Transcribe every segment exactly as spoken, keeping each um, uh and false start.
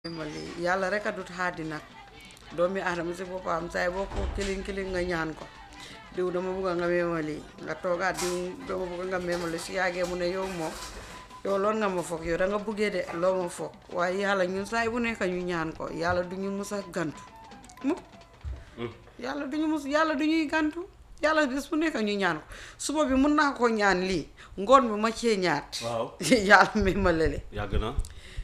mali yàlla rek a dut xaadi nag doomi aadama si boppam saay boo ko kiling kiling nga ñaan ko diw dama bëgg nga meemali nga toogaat diw dama bëgg nga meemali si yàggee mu ne yow moom yow lool nga ma foog yow da nga bëggee de loo ma foog waaye yàlla ñun saay bu nekk ñu ñaan ko yàlla du ñu mus a gantu mu yàlla du ñu mus yàlla du ñuy gantu yàlla bis bu nekk ñu ñaan ko suba bi mun naa koo ñaan lii ngoon bi ma cee ñaat waaw yàlla meemalale yàgg na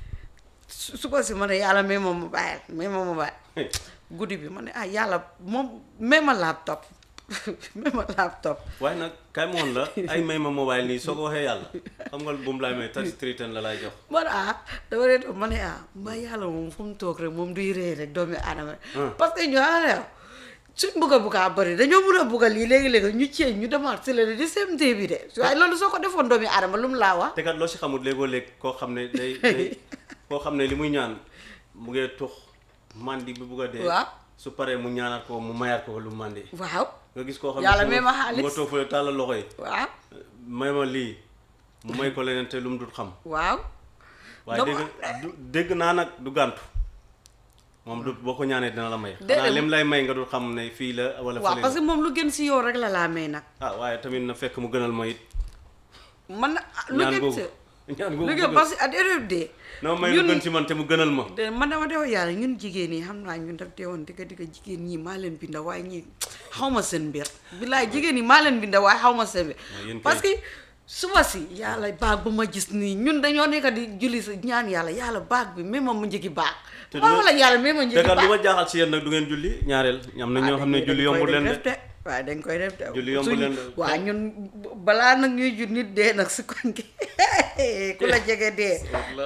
suba si ma ne yàlla may ma mobile may ma mobile guddi bi ma ne ah yàlla moom may ma laptop may ma laptop waaye nag kay moon la ay may ma mobile nii soo ko waxee yàlla xam nga bu mu laay may tax three ten la lay jox man ah dama ne ma ne ah mbaa yàlla moom fu mu toog rek moom duy ree rek doomi aadama parce que ñu anew suñ bugg a bugg a bëri dañoo mun a bugg a lii léegi-léegi ñu ceeñ ñu demaat si la di same day bi de waaye loolu soo ko defoon doomi aadama lu mu laa wax te kat loo si xamul léegoo léeg koo xam ne day day koo xam ne li muy ñaan mu ngee tux mandi bi bugg a dee waaw su paree mu ñaanaat ko mu mayaat ko lu mandi waaw nga gis koo xam ne yàlla may ma xaalis nga toog fële tàllal loxo yi waaw may ma lii mu may ko leneen te lu mu dul xam waaw waaye dégg du dégg naa nag du gàntu moom du boo ko ñaanee dina la may xanaa lim lay may nga dul xam ne fii la wala waaw parce que moom lu gën si yow rek la laa may nag ah waaye tamit na fekk mu gënal ma it man na lu gën si ñaan lu gën parce que at erreur de non may lu gën ci man te mu gënal ma de man dama dew yàlla ñun jigéen yi xam naa ñun daf teewoon digga digga jigéen ñi maa leen binda waaye ñi xaw ma seen mbir bilaay jigéen yi maa leen binda waaye xaw ma seen mbir parce que suba si yàlla baag bu ma gis nii ñun dañoo nekk di julli si ñaan yàlla yàlla baag bi même mu njëgi baag waaw wala yàlla même ma njëgi baag te lu ma jaaxal si yéen nag du ngeen julli ñaareel am na ñoo xam ne julli yombu leen de waaw dañ koy def de julli yombu leen de waaw ñun balaa nag ñuy jul nit dee nag si koñ gi ku la jege dee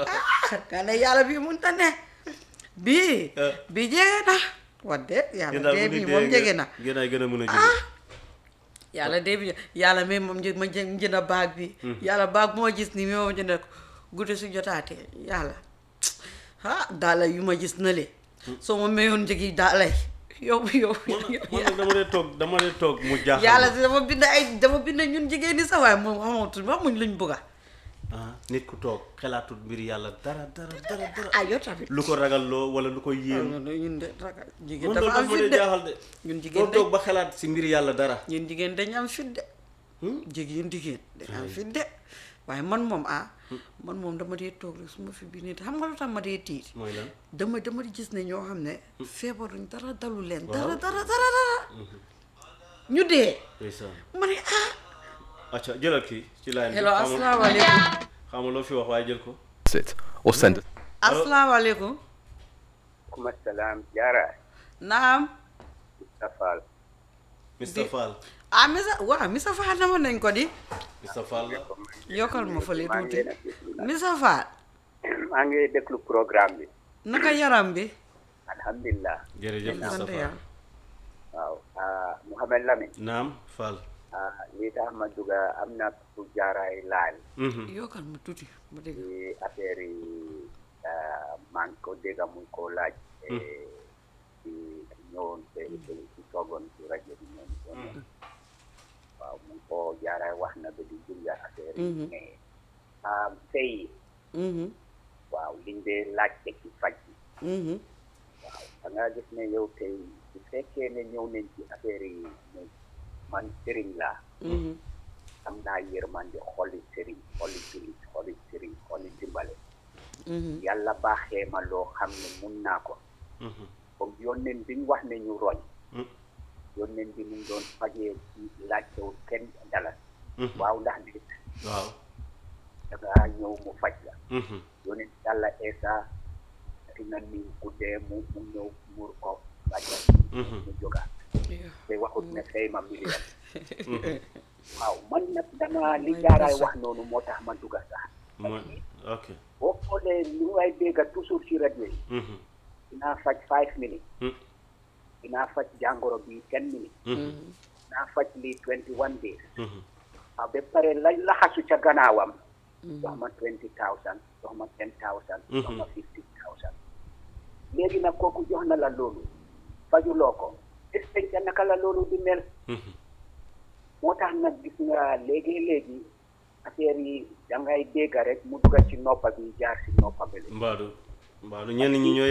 nga ne yàlla bii mun ta ne bii bii jege na wax de yàlla dee bii moom jege na ngeen ay gën a mën a julli yàlla dee bi yàlla mais moom një ma jënd baag bi yàlla baag bu ma gis nii mais moom jënd ko guddi su jotaatee yàlla ah daala yu ma gis na le soo ma mayoon njëgi daalay yow yow man nag dama dee toog dama dee toog mu jaaxal yàlla si dama bind ay dama bind ñun jigéen ñi sax waaye moom xamatul ma muñ luñ bëgga ah nit ku toog xelaatul mbir yàlla dara dara dara dara ah yow tamit lu ko ragal loo wala lu ko yéem ñun de ragal jigéen man dafa am loolu fit dee jaaxal de ñun jigéen doo toog ba xelaat si mbir yàlla dara ñun jigéen dañ am fit de jigéen jigéen dañ am fit de waaye man moom ah man moom dama dee toog rek su ma fi bii nii xam nga lu tax ma dee tiit mooy lan dama dama di gis ne ñoo xam ne feebaruñ dara dalu leen dara dara dara dara ñu dee ma ne ah acca jëlal kii ci line bi hello asalaamaaleykum xam nga loo fi wax waaye jël ko it or send it. asalaamaaleykum kum assalam Jara naam Mr Fall Mr Fall ah misa waaw Misa Fall dama nañ ko di Mr Fall la yokkal ma fële tuuti Misa Fall maa ngi déglu programme bi naka yaram bi alhamdulillah jërëjëf Mr sant Fall yàlla waaw Mouhamed Lamine naam Fall lii tax ma duga am na ku jaaraay laal yokkal ma tuuti ma dégg ci affaire yi maa ngi ko dégg muy ko laaj ci ñëwoon te ci toogoon ci rajo bi ñoom doon waaw mu ngi ko jaaraay wax na ba di jënga affaire yi mais sëy waaw liñ dee laajte ci faj bi waaw da nga gis ne yow tey bu fekkee ne ñëw nañ ci affaire yi ne man sëriñ laa am naa yërmande xoli sëriñ xoli jullit xoli sëriñ xoli dimbale yàlla baaxee ma loo xam ne mun naa ko comme yónneen bi ñu wax ne ñu roñ yónneen bi ñu doon fajee ci laajtewul kenn dalas waaw ndax nit waaw da ngaa ñëw mu faj la yónneen yàlla Eesa dina niw guddee mu mu ñëw muur ko fajal mu jógaat te waxut ne fay ma million waaw man nag dama li jaaraay wax noonu moo tax ma dugga sax ok boo xoolee li ngay dégg toujours ci rajo yi dinaa faj five minutes dinaa faj jàngoro bi ten minutes dinaa faj lii twenty one days waaw ba pare la laxasu ca gannaawam jox ma twenty thousand jox ma ten thousand jox ma fifty thousand léegi nag kooku jox na la loolu fajuloo ko est-ce que naka la loolu di mel moo tax nag gis nga léegi-léegi affaire yi dangay dégg rek mu dugga ci noppa bi jaar ci noppa bi mbaadu waaw ñenn ñi ñooy